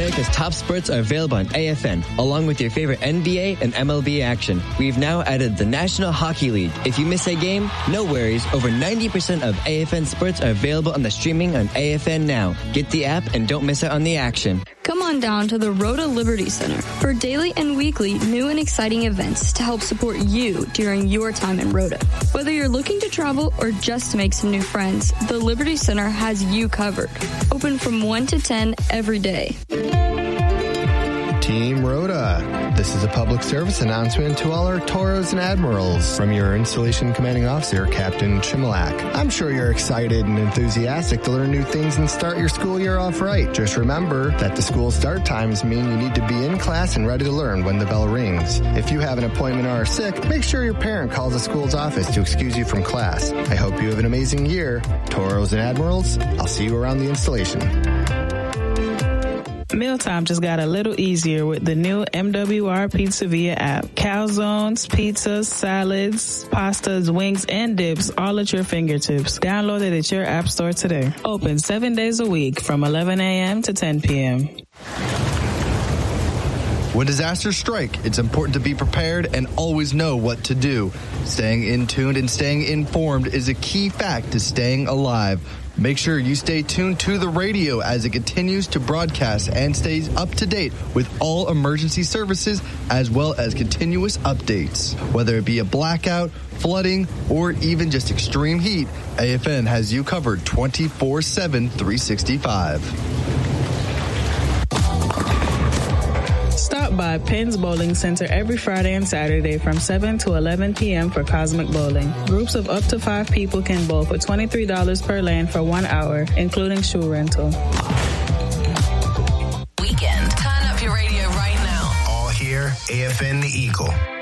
America's top sports are available on AFN, along with your favorite NBA and MLB action. We've now added the National Hockey League. If you miss a game, no worries. Over 90% of AFN sports are available on the streaming on AFN now. Get the app and don't miss out on the action. Come on down to the Rhoda Liberty Center for daily and weekly new and exciting events to help support you during your time in Rhoda. Whether you're looking to travel or just to make some new friends, the Liberty Center has you covered. Open from 1 to 10 every day. Team Rhoda, this is a public service announcement to all our Toros and Admirals from your Installation Commanding Officer, Captain Chimilak. I'm sure you're excited and enthusiastic to learn new things and start your school year off right. Just remember that the school start times mean you need to be in class and ready to learn when the bell rings. If you have an appointment or are sick, make sure your parent calls the school's office to excuse you from class. I hope you have an amazing year. Toros and Admirals, I'll see you around the installation. Mealtime just got a little easier with the new MWR Pizza Via app. Calzones, pizzas, salads, pastas, wings, and dips all at your fingertips. Download it at your app store today. Open 7 days a week from 11 a.m. to 10 p.m. When disasters strike, it's important to be prepared and always know what to do. Staying in tune and staying informed is a key fact to staying alive. Make sure you stay tuned to the radio as it continues to broadcast and stays up to date with all emergency services as well as continuous updates. Whether it be a blackout, flooding, or even just extreme heat, AFN has you covered 24/7, 365. Stop by Penn's Bowling Center every Friday and Saturday from 7 to 11 p.m. for Cosmic Bowling. Groups of up to 5 people can bowl for $23 per lane for 1 hour, including shoe rental. Weekend. Turn up your radio right now. All here, AFN The Eagle.